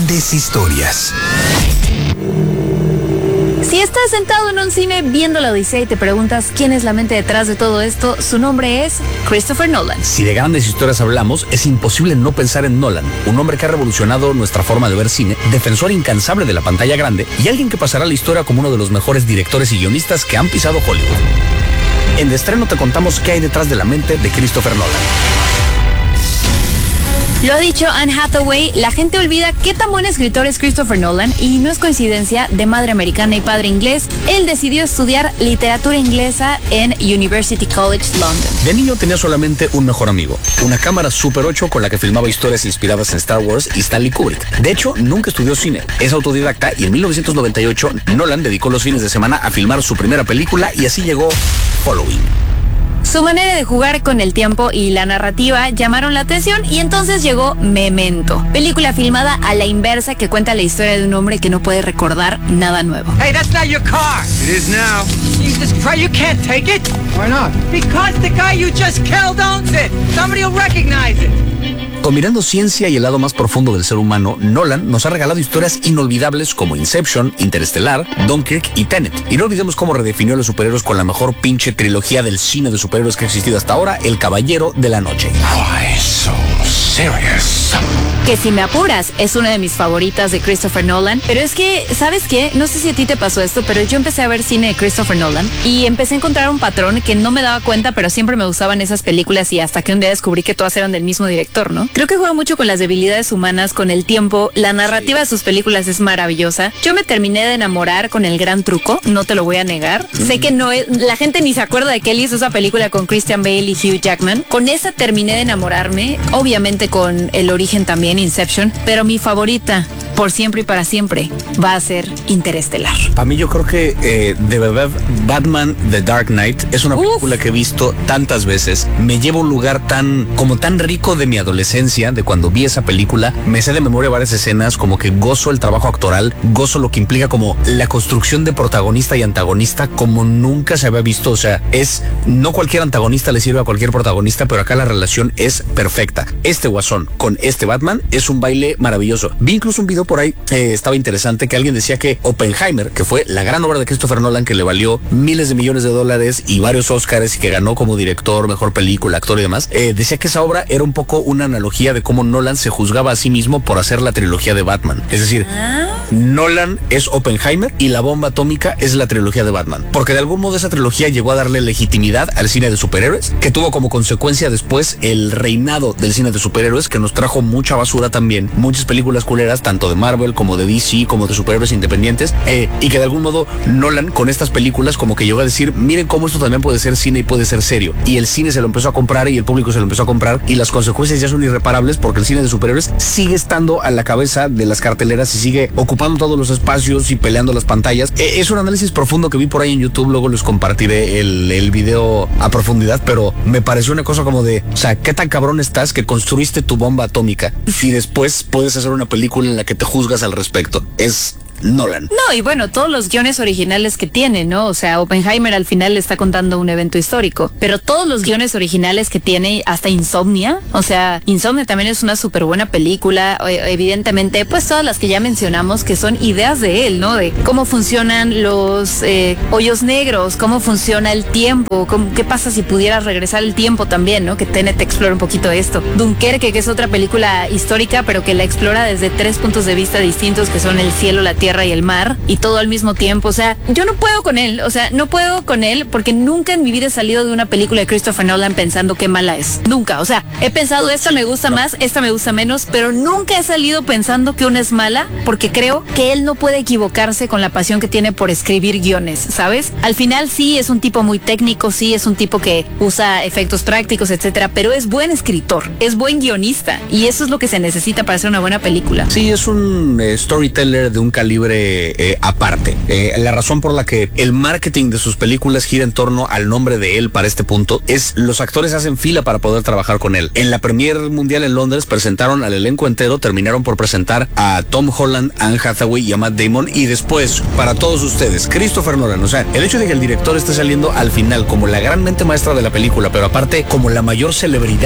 Grandes historias. Si estás sentado en un cine viendo la Odisea y te preguntas quién es la mente detrás de todo esto, su nombre es Christopher Nolan. Si de grandes historias hablamos, es imposible no pensar en Nolan, un hombre que ha revolucionado nuestra forma de ver cine, defensor incansable de la pantalla grande y alguien que pasará a la historia como uno de los mejores directores y guionistas que han pisado Hollywood. En De Estreno te contamos qué hay detrás de la mente de Christopher Nolan. Lo ha dicho Anne Hathaway, la gente olvida qué tan buen escritor es Christopher Nolan y no es coincidencia, de madre americana y padre inglés, él decidió estudiar literatura inglesa en University College London. De niño tenía solamente un mejor amigo, una cámara Super 8 con la que filmaba historias inspiradas en Star Wars y Stanley Kubrick. De hecho, nunca estudió cine, es autodidacta y en 1998 Nolan dedicó los fines de semana a filmar su primera película y así llegó Following. Su manera de jugar con el tiempo y la narrativa llamaron la atención y entonces llegó Memento, película filmada a la inversa que cuenta la historia de un hombre que no puede recordar nada nuevo. Hey, that's not your car. It is now. Jesus Christ, you can't take it. Why not? Because the guy you just killed owns it. Somebody will recognize it. Combinando ciencia y el lado más profundo del ser humano, Nolan nos ha regalado historias inolvidables como Inception, Interestelar, Dunkirk y Tenet. Y no olvidemos cómo redefinió a los superhéroes con la mejor pinche trilogía del cine de superhéroes que ha existido hasta ahora, El Caballero de la Noche. Why so serious? Que si me apuras, es una de mis favoritas de Christopher Nolan, pero es que, ¿sabes qué? No sé si a ti te pasó esto, pero yo empecé a ver cine de Christopher Nolan y empecé a encontrar un patrón que no me daba cuenta, pero siempre me gustaban esas películas y hasta que un día descubrí que todas eran del mismo director, ¿no? Creo que juega mucho con las debilidades humanas, con el tiempo, la narrativa de sus películas es maravillosa. Yo me terminé de enamorar con El Gran Truco, no te lo voy a negar. Sé que no es, la gente ni se acuerda de que él hizo esa película con Christian Bale y Hugh Jackman. Con esa terminé de enamorarme, obviamente con El Origen también, Inception, pero mi favorita, por siempre y para siempre, va a ser Interestelar. A mí yo creo que de verdad Batman The Dark Knight es una película que he visto tantas veces. Me lleva a un lugar tan rico de mi adolescencia, de cuando vi esa película. Me sé de memoria varias escenas, como que gozo el trabajo actoral, gozo lo que implica como la construcción de protagonista y antagonista como nunca se había visto. O sea, no cualquier antagonista le sirve a cualquier protagonista, pero acá la relación es perfecta. Este Guasón con este Batman es un baile maravilloso. Vi incluso un video por ahí, estaba interesante, que alguien decía que Oppenheimer, que fue la gran obra de Christopher Nolan que le valió miles de millones de dólares y varios Oscars y que ganó como director, mejor película, actor y demás, decía que esa obra era un poco una analogía de cómo Nolan se juzgaba a sí mismo por hacer la trilogía de Batman. Es decir, Nolan es Oppenheimer y la bomba atómica es la trilogía de Batman. Porque de algún modo esa trilogía llegó a darle legitimidad al cine de superhéroes, que tuvo como consecuencia después el reinado del cine de superhéroes, que nos trajo mucha basura también, muchas películas culeras, tanto de Marvel como de DC, como de superhéroes independientes, y que de algún modo Nolan con estas películas como que llegó a decir, miren cómo esto también puede ser cine y puede ser serio. Y el cine se lo empezó a comprar y el público se lo empezó a comprar y las consecuencias ya son irreparables porque el cine de superhéroes sigue estando a la cabeza de las carteleras y sigue ocupando todos los espacios y peleando las pantallas. Es un análisis profundo que vi por ahí en YouTube, luego les compartiré el video a profundidad, pero me pareció una cosa como de, o sea, ¿qué tan cabrón estás que construiste tu bomba atómica y después puedes hacer una película en la que te juzgas al respecto? Es Nolan. No, y bueno, todos los guiones originales que tiene, ¿no? O sea, Oppenheimer al final le está contando un evento histórico, pero todos los guiones originales que tiene, hasta Insomnia, o sea, Insomnia también es una súper buena película, evidentemente, pues todas las que ya mencionamos que son ideas de él, ¿no? De cómo funcionan los hoyos negros, cómo funciona el tiempo, qué pasa si pudieras regresar el tiempo también, ¿no? Que Tenet explora un poquito esto. Dunkerque, que es otra película histórica, pero que la explora desde 3 puntos de vista distintos, que son el cielo, la tierra y el mar, y todo al mismo tiempo. O sea, yo no puedo con él, porque nunca en mi vida he salido de una película de Christopher Nolan pensando qué mala es. Nunca, o sea, he pensado esta me gusta más, esta me gusta menos, pero nunca he salido pensando que una es mala, porque creo que él no puede equivocarse con la pasión que tiene por escribir guiones, ¿sabes? Al final sí es un tipo muy técnico, sí es un tipo que usa efectos prácticos, etcétera, pero es buen escritor, es buen guionista, y eso es lo que se necesita para hacer una buena película. Sí, es un storyteller de un calibre aparte. La razón por la que el marketing de sus películas gira en torno al nombre de él para este punto es los actores hacen fila para poder trabajar con él. En la premier mundial en Londres presentaron al elenco entero, terminaron por presentar a Tom Holland, a Anne Hathaway y a Matt Damon, y después, para todos ustedes, Christopher Nolan. O sea, el hecho de que el director esté saliendo al final como la gran mente maestra de la película, pero aparte como la mayor celebridad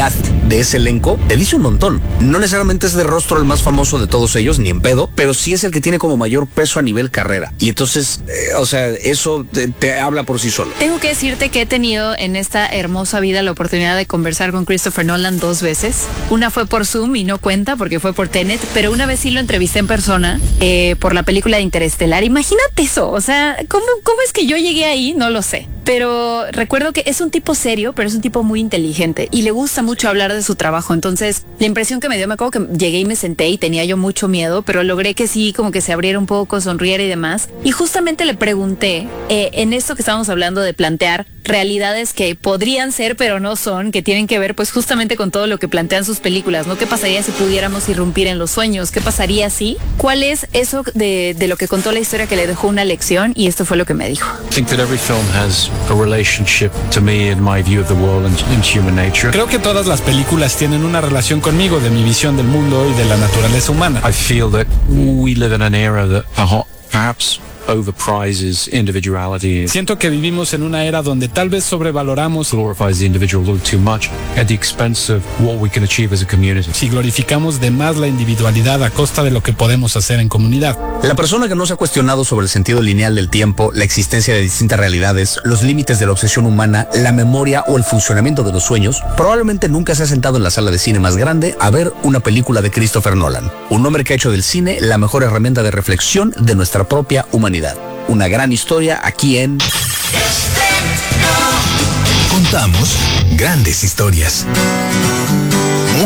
de ese elenco te dice un montón. No necesariamente es de rostro el más famoso de todos ellos, ni en pedo, pero sí es el que tiene como mayor peso a nivel carrera. Y entonces, o sea, eso te habla por sí solo. Tengo que decirte que he tenido en esta hermosa vida la oportunidad de conversar con Christopher Nolan 2 veces. Una fue por Zoom y no cuenta porque fue por Tenet, pero una vez sí lo entrevisté en persona por la película de Interestelar. Imagínate eso, o sea, ¿cómo es que yo llegué ahí? No lo sé. Pero recuerdo que es un tipo serio, pero es un tipo muy inteligente y le gusta mucho hablar de su trabajo. Entonces, la impresión que me dio, me acuerdo que llegué y me senté y tenía yo mucho miedo, pero logré que sí, como que se abriera un poco, sonriera y demás. Y justamente le pregunté, en esto que estábamos hablando de plantear realidades que podrían ser, pero no son, que tienen que ver pues justamente con todo lo que plantean sus películas, ¿no? ¿Qué pasaría si pudiéramos irrumpir en los sueños? ¿Qué pasaría si? ¿Cuál es eso de lo que contó la historia que le dejó una lección? Y esto fue lo que me dijo. I think that every film has a relationship to me and my view of the world and human nature. Creo que todas las películas tienen una relación conmigo, de mi visión del mundo y de la naturaleza humana. I feel that we live in an era that perhaps overprizes individuality. Siento que vivimos en una era donde tal vez sobrevaloramos, Glorifies the individual a little too much at the expense of what we can achieve as a community. si glorificamos de más la individualidad a costa de lo que podemos hacer en comunidad. La persona que no se ha cuestionado sobre el sentido lineal del tiempo, la existencia de distintas realidades, los límites de la obsesión humana, la memoria o el funcionamiento de los sueños, probablemente nunca se ha sentado en la sala de cine más grande a ver una película de Christopher Nolan, un hombre que ha hecho del cine la mejor herramienta de reflexión de nuestra propia humanidad. Una gran historia aquí en... Contamos grandes historias.